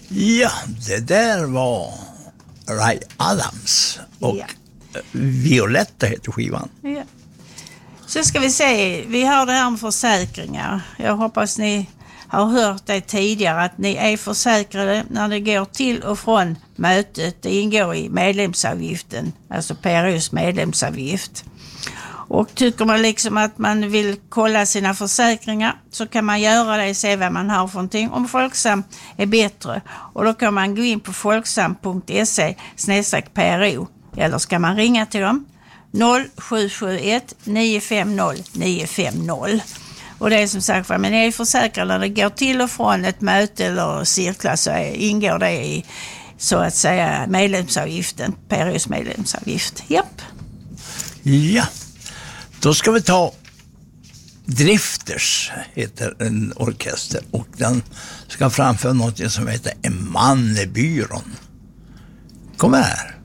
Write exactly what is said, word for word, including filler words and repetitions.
Ja, det där var Ray Adams och ja. Violetta heter skivan. Ja. Så ska vi se, vi har det här med försäkringar. Jag hoppas ni har hört det tidigare att ni är försäkrade när det går till och från mötet. Det ingår i medlemsavgiften, alltså P R O:s medlemsavgift. Och tycker man liksom att man vill kolla sina försäkringar så kan man göra det och se vad man har för någonting. Om Folksam är bättre. Och då kan man gå in på folksam punkt se snedstreck P R O. Eller ska man ringa till dem noll sju sju ett nio fem noll nio fem noll. Och det är som sagt, men är försäkrade när det går till och från ett möte eller cirklar så är, ingår det i så att säga medlemsavgiften, P R O:s medlemsavgift. Japp. Ja. Då ska vi ta Drifters, heter en orkester, och den ska framföra något som heter En man i byrån. Kom här.